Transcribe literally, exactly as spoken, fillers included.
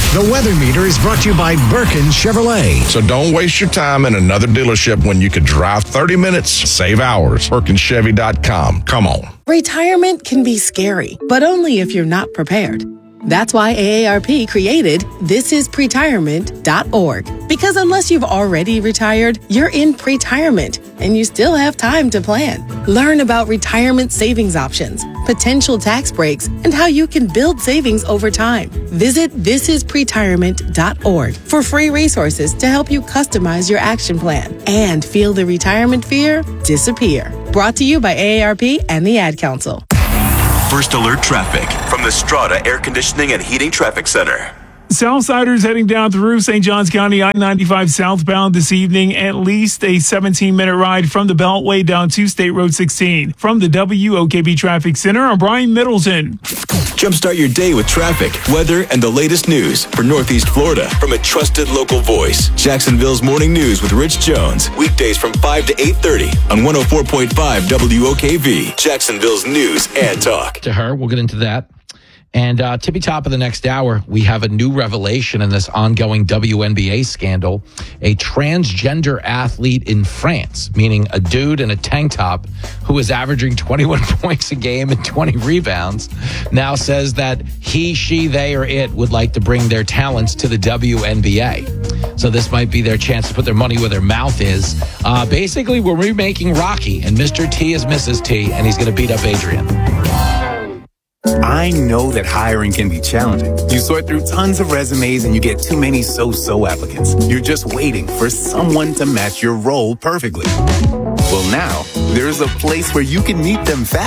The Weather Meter is brought to you by Birkin Chevrolet. So don't waste your time in another dealership when you could drive thirty minutes, save hours. Birkin Chevy dot com. Come on. Retirement can be scary, but only if you're not prepared. That's why A A R P created this is pretirement dot org. Because unless you've already retired, you're in pretirement and you still have time to plan. Learn about retirement savings options, potential tax breaks, and how you can build savings over time. Visit this is pretirement dot org for free resources to help you customize your action plan and feel the retirement fear disappear. Brought to you by A A R P and the Ad Council. First Alert Traffic from the Strata Air Conditioning and Heating Traffic Center. Southsiders heading down through Saint Johns County I ninety-five southbound this evening, at least a seventeen-minute ride from the Beltway down to State Road sixteen. From the W O K B Traffic Center, I'm Brian Middleton. Jumpstart your day with traffic, weather, and the latest news for Northeast Florida from a trusted local voice. Jacksonville's Morning News with Rich Jones. Weekdays from five to eight thirty on one oh four point five W O K B. Jacksonville's News and Talk. To her, we'll get into that. And uh, tippy top of the next hour, we have a new revelation in this ongoing W N B A scandal. A transgender athlete in France, meaning a dude in a tank top who is averaging twenty-one points a game and twenty rebounds, now says that he, she, they, or it would like to bring their talents to the W N B A. So this might be their chance to put their money where their mouth is. Uh, basically, we're remaking Rocky, and Mister T is Missus T, and he's going to beat up Adrian. I know that hiring can be challenging. You sort through tons of resumes and you get too many so-so applicants. You're just waiting for someone to match your role perfectly. Well, now, there's a place where you can meet them fast.